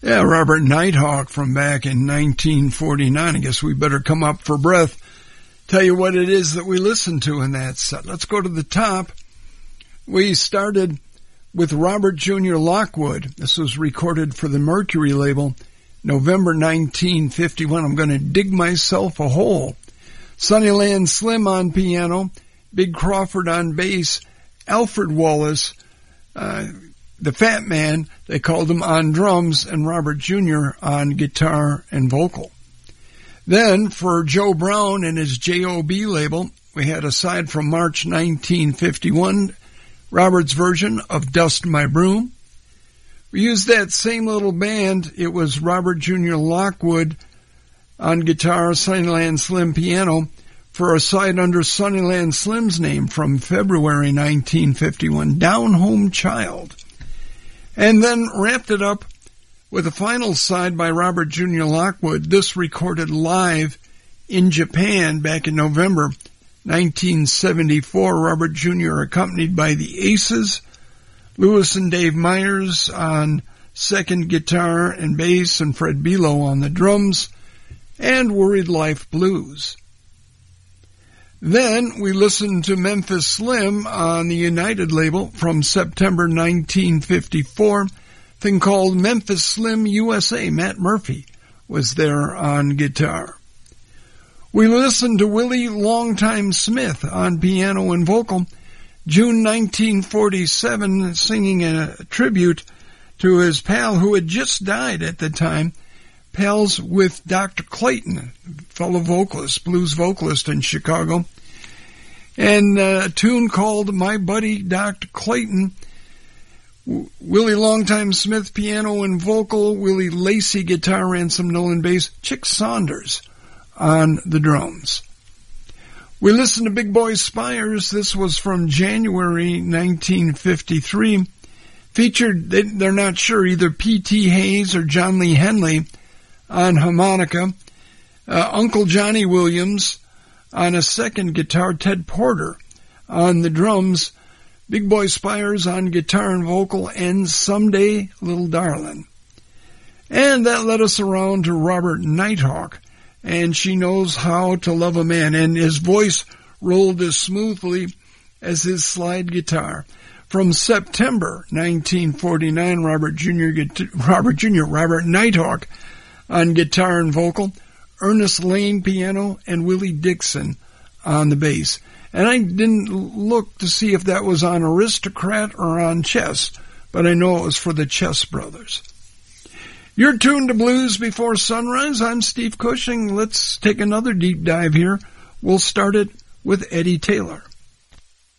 Yeah, Robert Nighthawk from back in 1949. I guess we better come up for breath. Tell you what it is that we listened to in that set. Let's go to the top. We started with Robert Jr. Lockwood. This was recorded for the Mercury label, November 1951. I'm going to dig myself a hole. Sunnyland Slim on piano, Big Crawford on bass, Alfred Wallace, the Fat Man, they called him, on drums, and Robert Jr. on guitar and vocal. Then, for Joe Brown and his J.O.B. label, we had, aside from March 1951, Robert's version of Dust My Broom. We used that same little band. It was Robert Jr. Lockwood on guitar, Sunnyland Slim piano, for a side under Sunnyland Slim's name from February 1951, Down Home Child. And then wrapped it up with a final side by Robert Jr. Lockwood, this recorded live in Japan back in November 1974. Robert Jr. accompanied by the Aces, Lewis and Dave Myers on second guitar and bass, and Fred Below on the drums, and Worried Life Blues. Then we listened to Memphis Slim on the United label from September 1954, thing called Memphis Slim USA. Matt Murphy was there on guitar. We listened to Willie Longtime Smith on piano and vocal, June 1947, singing a tribute to his pal who had just died at the time, pals with Dr. Clayton, fellow vocalist, blues vocalist in Chicago, and a tune called My Buddy Dr. Clayton. Willie Longtime Smith piano and vocal, Willie Lacey guitar, ransom Nolan bass, Chick Saunders on the drums. We listened to Big Boy Spires. This was from January 1953. Featured, they're not sure, either P.T. Hayes or John Lee Henley on harmonica, Uncle Johnny Williams on a second guitar, Ted Porter on the drums, Big Boy Spires on guitar and vocal, and Someday Little Darlin'. And that led us around to Robert Nighthawk, and She Knows How to Love a Man, and his voice rolled as smoothly as his slide guitar. From September 1949, Robert Nighthawk on guitar and vocal, Ernest Lane piano, and Willie Dixon on the bass. And I didn't look to see if that was on Aristocrat or on Chess, but I know it was for the Chess Brothers. You're tuned to Blues Before Sunrise. I'm Steve Cushing. Let's take another deep dive here. We'll start it with Eddie Taylor.